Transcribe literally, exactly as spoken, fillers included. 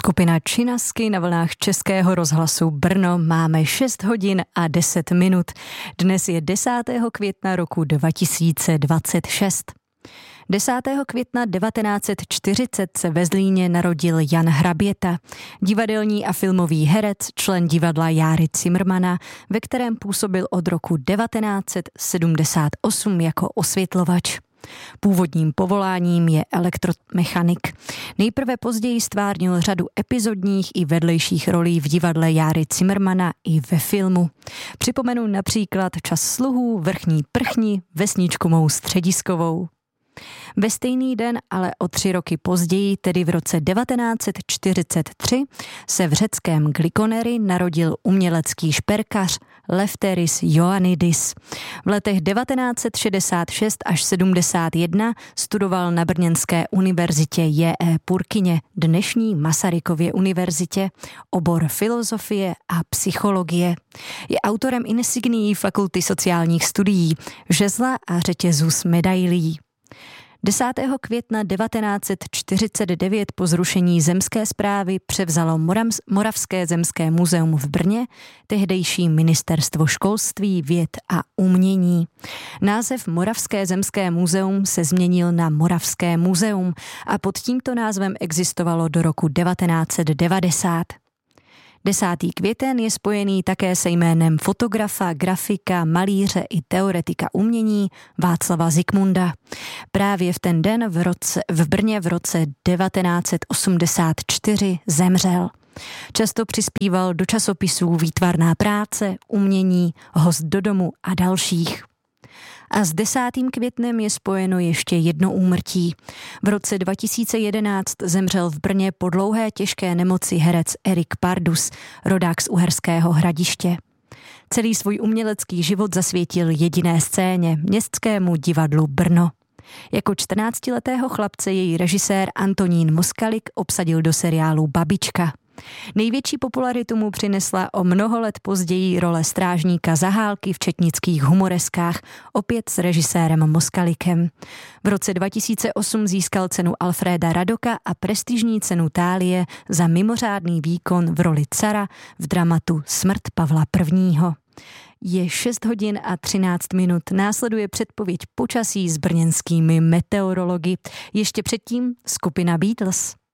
Skupina Činasky na vlnách Českého rozhlasu Brno. Máme šest hodin a deset minut. Dnes je desátého května roku dva tisíce dvacet šest. desátého května devatenáct set čtyřicet se ve Zlíně narodil Jan Hraběta, divadelní a filmový herec, člen divadla Járy Cimrmana, ve kterém působil od roku devatenáct set sedmdesát osm jako osvětlovač. Původním povoláním je elektromechanik. Nejprve později stvárnil řadu epizodních i vedlejších rolí v divadle Járy Cimrmana i ve filmu. Připomenu například Čas sluhů, Vrchní prchni, Vesničku mou střediskovou. Ve stejný den, ale o tři roky později, tedy v roce devatenáct set čtyřicet tři, se v řeckém Glikonery narodil umělecký šperkař Lefteris Ioannidis. V letech devatenáct set šedesát šest až sedmdesát jedna studoval na Brněnské univerzitě J E Purkyně, dnešní Masarykově univerzitě, obor filozofie a psychologie. Je autorem insignií Fakulty sociálních studií, žezla a řetězu s medailí. desátého května devatenáct set čtyřicet devět po zrušení zemské správy převzalo Moravské zemské muzeum v Brně, tehdejší ministerstvo školství, věd a umění. Název Moravské zemské muzeum se změnil na Moravské muzeum a pod tímto názvem existovalo do roku devatenáct set devadesát. Desátý květen je spojený také se jménem fotografa, grafika, malíře i teoretika umění Václava Zikmunda. Právě v ten den v, roce, v Brně v roce devatenáct set osmdesát čtyři zemřel. Často přispíval do časopisů Výtvarná práce, Umění, Host do domu a dalších. A s desátým květnem je spojeno ještě jedno úmrtí. V roce dva tisíce jedenáct zemřel v Brně po dlouhé těžké nemoci herec Erik Pardus, rodák z Uherského Hradiště. Celý svůj umělecký život zasvětil jediné scéně, Městskému divadlu Brno. Jako čtrnáctiletého chlapce její režisér Antonín Moskalik obsadil do seriálu Babička. Největší popularitu mu přinesla o mnoho let později role strážníka Zahálky v četnických humoreskách, opět s režisérem Moskalikem. V roce dva tisíce osm získal cenu Alfréda Radoka a prestižní cenu Thálie za mimořádný výkon v roli cara v dramatu Smrt Pavla prvního. Je šest hodin a třináct minut. Následuje předpověď počasí s brněnskými meteorology. Ještě předtím skupina Beatles.